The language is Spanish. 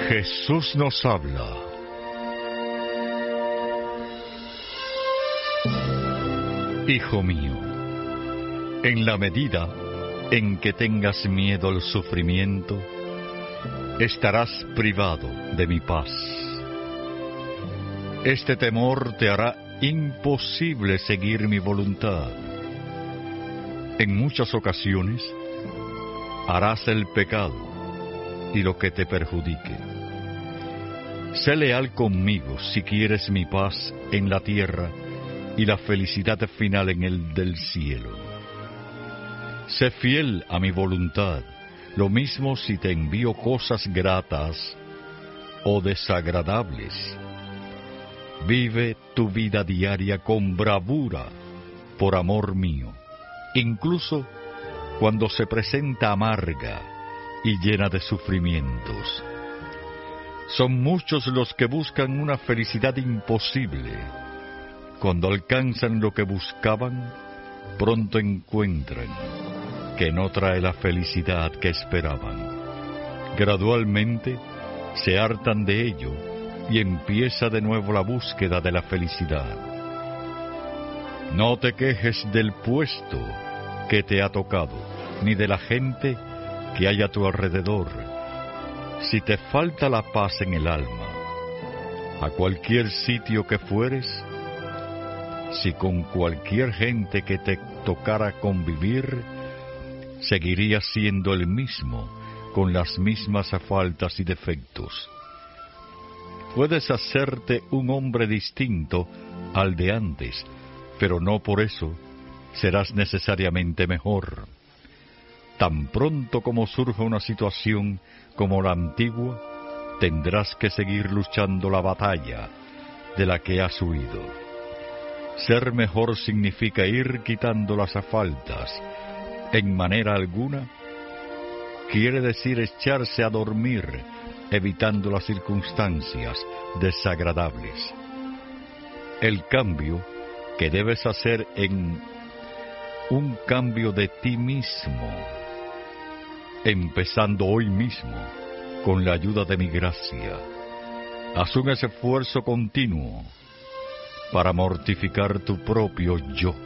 Jesús nos habla. Hijo mío, en la medida en que tengas miedo al sufrimiento, estarás privado de mi paz. Este temor te hará imposible seguir mi voluntad. En muchas ocasiones harás el pecado y lo que te perjudique. Sé leal conmigo si quieres mi paz en la tierra y la felicidad final en el del cielo. Sé fiel a mi voluntad, lo mismo si te envío cosas gratas o desagradables. Vive tu vida diaria con bravura por amor mío, incluso cuando se presenta amarga y llena de sufrimientos. Son muchos los que buscan una felicidad imposible. Cuando alcanzan lo que buscaban, pronto encuentran que no trae la felicidad que esperaban. Gradualmente se hartan de ello y empieza de nuevo la búsqueda de la felicidad. No te quejes del puesto que te ha tocado, ni de la gente que hay a tu alrededor. Si te falta la paz en el alma, a cualquier sitio que fueres, si con cualquier gente que te tocara convivir, seguirías siendo el mismo, con las mismas faltas y defectos. Puedes hacerte un hombre distinto al de antes, pero no por eso serás necesariamente mejor. Tan pronto como surja una situación como la antigua, tendrás que seguir luchando la batalla de la que has huido. Ser mejor significa ir quitando las faltas. En manera alguna quiere decir echarse a dormir, evitando las circunstancias desagradables. El cambio que debes hacer en un cambio de ti mismo, empezando hoy mismo con la ayuda de mi gracia. Haz un esfuerzo continuo para mortificar tu propio yo.